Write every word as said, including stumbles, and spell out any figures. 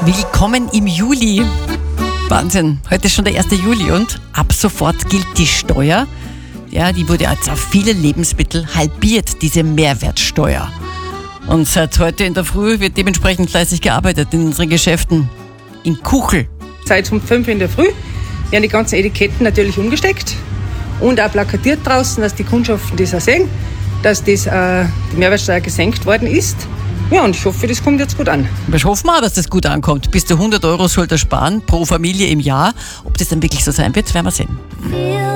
Willkommen im Juli. Wahnsinn, heute ist schon der erste Juli und ab sofort gilt die Steuer. Ja, die wurde jetzt auf viele Lebensmittel halbiert, diese Mehrwertsteuer. Und seit heute in der Früh wird dementsprechend fleißig gearbeitet in unseren Geschäften. In Kuchel. Seit um fünf in der Früh werden die ganzen Etiketten natürlich umgesteckt und auch plakatiert draußen, dass die Kundschaften das auch sehen, dass das, äh, die Mehrwertsteuer gesenkt worden ist. Ja, und ich hoffe, das kommt jetzt gut an. Wir hoffen auch, dass das gut ankommt. Bis zu hundert Euro sollte er sparen pro Familie im Jahr. Ob das dann wirklich so sein wird, werden wir sehen.